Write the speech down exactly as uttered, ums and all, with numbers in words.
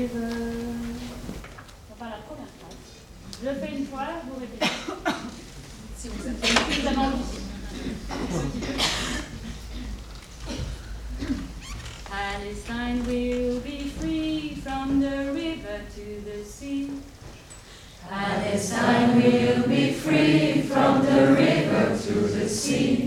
On va la première phrase. Je le fais une fois, vous répétez. Si vous avez, si vous avez envie. Palestine will be free from the river to the sea. Palestine will be free from the river to the sea.